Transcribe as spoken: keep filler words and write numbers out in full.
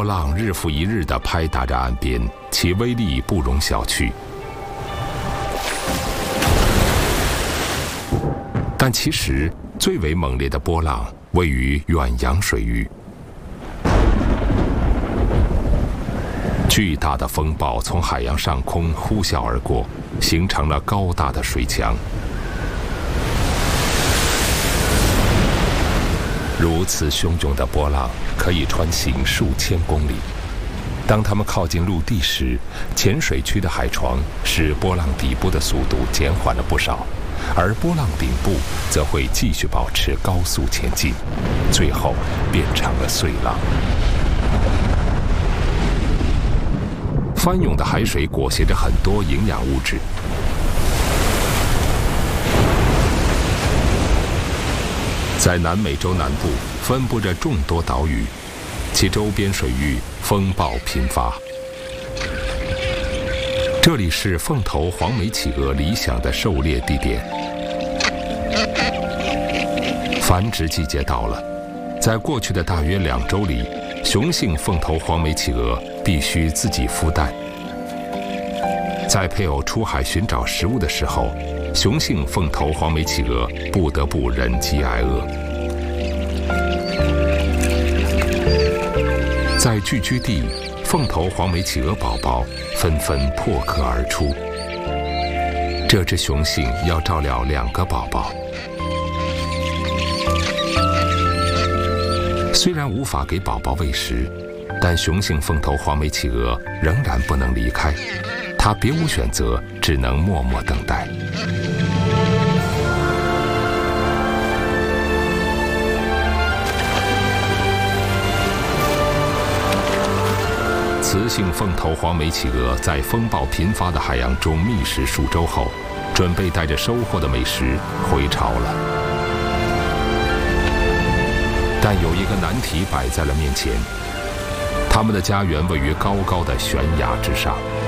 波浪日复一日地拍打着岸边，其威力不容小觑。但其实最为猛烈的波浪位于远洋水域。巨大的风暴从海洋上空呼啸而过，形成了高大的水墙。如此汹涌的波浪可以穿行数千公里。当它们靠近陆地时，浅水区的海床使波浪底部的速度减缓了不少，而波浪顶部则会继续保持高速前进，最后变成了碎浪。翻涌的海水裹挟着很多营养物质，在南美洲南部分布着众多岛屿，其周边水域风暴频发。这里是凤头黄眉企鹅理想的狩猎地点。繁殖季节到了，在过去的大约两周里，雄性凤头黄眉企鹅必须自己孵蛋。在配偶出海寻找食物的时候，雄性凤头黄眉企鹅不得不忍饥挨饿。在聚居地，凤头黄眉企鹅宝宝纷纷破壳而出。这只雄性要照料两个宝宝，虽然无法给宝宝喂食，但雄性凤头黄眉企鹅仍然不能离开，它别无选择，只能默默等待。雌性凤头黄眉企鹅在风暴频发的海洋中觅食数周后，准备带着收获的美食回巢了。但有一个难题摆在了面前，它们的家园位于高高的悬崖之上。